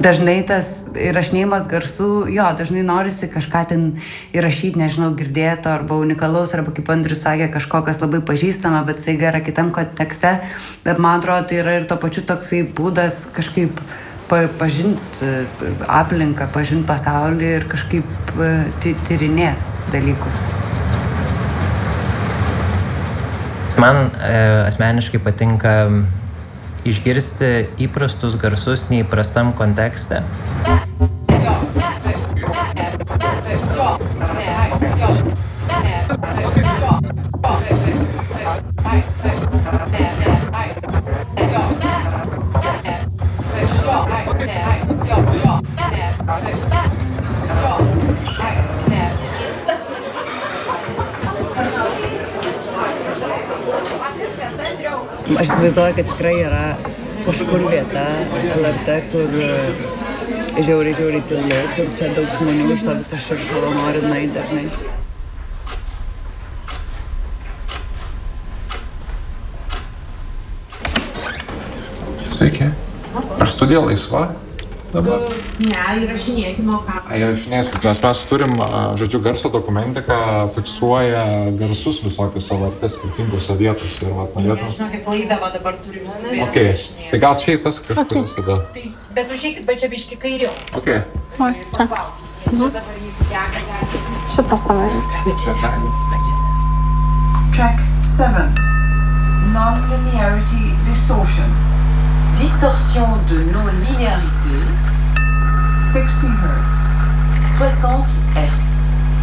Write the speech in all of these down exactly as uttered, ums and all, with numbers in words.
dažnai tas įrašinėjimas garsų, jo, dažnai norisi kažką ten įrašyti, nežinau, girdėto arba unikalaus, arba kaip Andrius sakė, kažko, kas labai pažįstama, bet tai yra kitam kontekste, bet man atrodo, tai yra ir to pačiu toksai būdas kažkaip pažinti aplinką, pažinti pasaulį ir kažkaip tyrinėti dalykus. Man e, asmeniškai patinka išgirsti įprastus garsus neįprastam kontekste. Aš įsivaizduoju, kad tikrai yra kažkur vieta L R T, kur žiauriai, žiauriai tylu, kur čia daug žmonių iš to viso širšalo nori nueiti dažnai. Sveiki. Ar studija laisva dabar? Ne, įrašinėsim, o ką? A, įrašinėsim. Mes mes turim, žodžiu, garso dokumentiką, fiksuoja garsus visokius L R T skirtingose vietose. Ir vat norėtum... Žinokit, laidą va dabar turim skubėti okay. įrašinėti. Tai gal čia į tas kažkur okay. visada? Tai, bet užeikit, bet čia biški kairiau. Ok. Oi, čia. Mhm. Šitą save. Track seven. Non-linearity distortion. Distorsion de non-linéarité. sixty hertz. soixante hertz.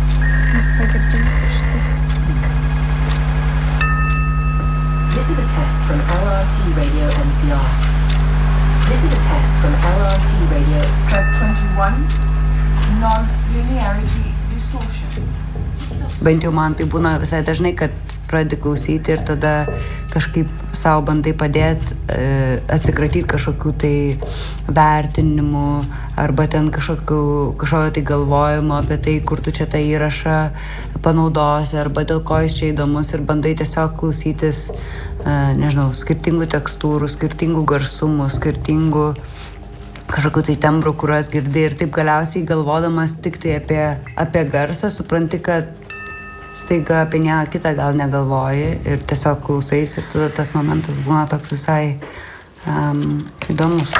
This is a test from L R T Radio N C R. This is a test from L R T Radio. Track twenty-one. Non-linearity distortion. Bent jau man tai būna visai dažnai, kad pradedi klausyti ir tada kažkaip savo bandai padėti, e, atsikratyti kažkokių tai vertinimų arba ten kažkokių, kažkokio tai galvojimo apie tai, kur tu čia tą įrašą panaudosi arba dėl ko jis čia įdomus ir bandai tiesiog klausytis, e, nežinau, skirtingų tekstūrų, skirtingų garsumų, skirtingų kažkokių tai tembrų, kuriuos girdi ir taip galiausiai galvodamas tik tai apie, apie garsą, supranti, kad staiga apie nieką kitą gal negalvoji ir tiesiog klausais ir tada tas momentas būna toks visai um, įdomus.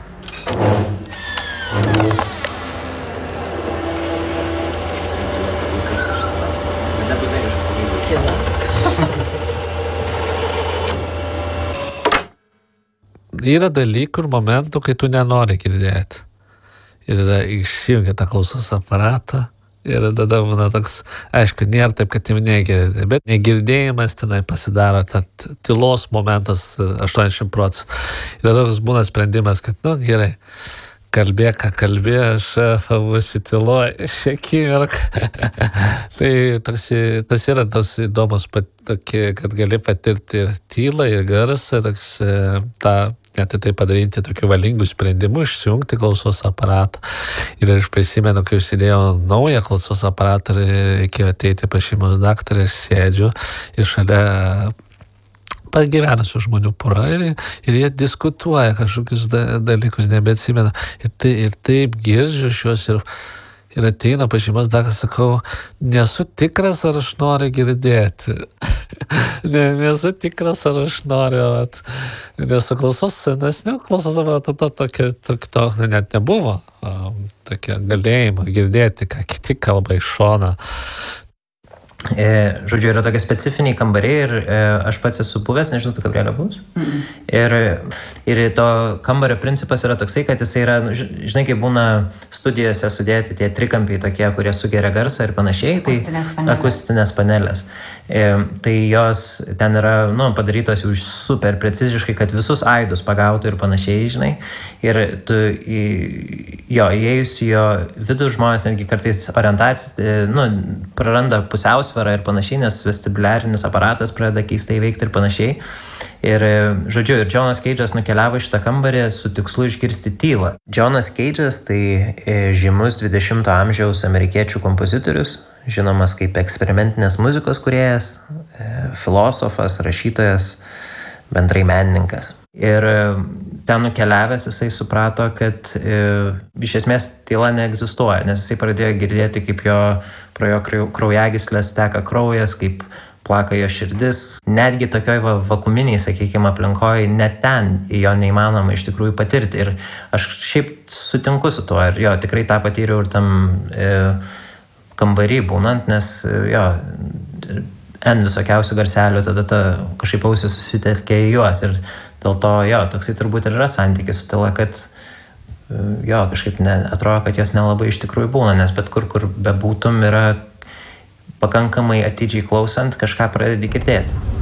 Yra dalykų ir momentų, kai tu nenori girdėti. Ir išsijungia tą klausos aparatą. Ir tada būna toks, aišku, nėra taip, kad jau negirdi, bet negirdėjimas tenai pasidaro, tad tylos momentas aštuoniasdešimt procentų. Ir toks būna sprendimas, kad, nu, gerai, kalbėk, ką kalbė, aš pabūsiu tyloj, šiek tai toks, tas yra tas įdomus, kad gali patirti ir tylą, ir garsą, toks, tą, net tai padaryti tokiu valingu sprendimu, išsijungti klausos aparatą. Ir aš prisimenu, kai užsidėjau naują klausos aparatą ir reikėjo ateiti pas šeimos daktarą, sėdžiu ir šalia pagyvenusių žmonių pora ir, ir jie diskutuoja kažkokius da, dalykus, nebeatsimenu. Ir, tai, ir taip girdžiu šios ir Ir ateina pas šeimos daktarą, sakau, nesu tikras, ar aš noriu girdėti. ne, nesu tikras, ar aš noriu, at, nesu klausos senesnių, klausos aparato, to, to, to, to net nebuvo, tokio galėjimo girdėti, ką kiti kalba iš šono. E, žodžiu, yra tokie specifiniai kambariai ir e, aš pats esu buvęs, nežinau, tu Gabrielė bus. Mm-hmm. Ir, ir to kambario principas yra toksai, kad jis yra, žinai, kaip būna studijose sudėti tie trikampiai tokie, kurie sugeria garsą ir panašiai, tai akustinės panelės. Akustinės panelės. E, tai jos ten yra, nu, padarytos jau super preciziškai, kad visus aidus pagautų ir panašiai, žinai. Ir tu, jo, įėjus į jo vidų žmonės netgi kartais orientaciją, nu, praranda pusiausvyrą ir panašiai, nes vestibuliarinis aparatas pradeda keistai veikti ir panašiai. Ir, žodžiu, ir Jonas Cage'as nukeliavo šitą kambarį su tikslu išgirsti tylą. Jonas Cage'as tai žymus dvidešimto amžiaus amerikiečių kompozitorius, žinomas kaip eksperimentinės muzikos kūrėjas, filosofas, rašytojas, bendrai menininkas. Ir ten nukeliavęs jisai suprato, kad e, iš esmės tyla neegzistuoja, nes jisai pradėjo girdėti, kaip jo pro jo kraujagyslės teka kraujas, kaip plaka jo širdis. Netgi tokioj va, vakuminiai, sakykime, aplinkoje, net ten jo neįmanoma iš tikrųjų patirti. Ir aš šiaip sutinku su tuo, ir jo, tikrai tą patyriau ir tam e, kambarį būnant, nes jo, N visokiausių garselių, tada ta kažkaip ausis susitelkė į juos. Ir dėl to, jo, toksai turbūt ir yra santykis su tyla, kad jo, kažkaip ne, atrodo, kad jos nelabai iš tikrųjų būna, nes bet kur, kur bebūtum, yra pakankamai atidžiai klausant, kažką pradedi girdėti.